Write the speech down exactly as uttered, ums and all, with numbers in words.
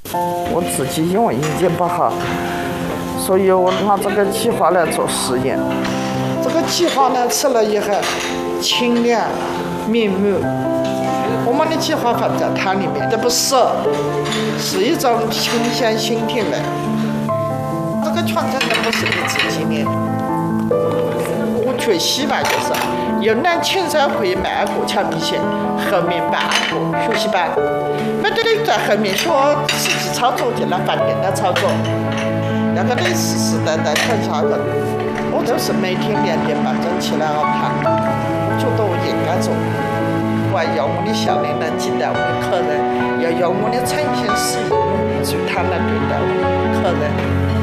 我自己因为眼睛不好，所以我拿这个计划来做实验。这个计划呢，吃了以后清亮明目。我们的计划放在汤里面，这不涩，是一种清香心甜味。这个全程都不是你自己的。我觉喜吧，就是云南青山会迈过墙壁线，后面办过学习班，没得你在后面学实际操作，就拿饭店的操作，那个你实实在在传下去。我都是每天两点半钟起来熬汤，我觉得我应该做。我还要我的笑脸来接待我的客人，要用我的诚心实意、最坦然对待我的客人。